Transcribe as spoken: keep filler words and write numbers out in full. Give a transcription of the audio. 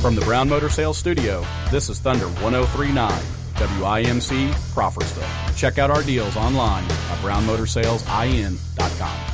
From the Brown Motor Sales Studio, this is Thunder one oh three point nine, W I M C, Crawfordsville. Check out our deals online at brown motor sales in dot com.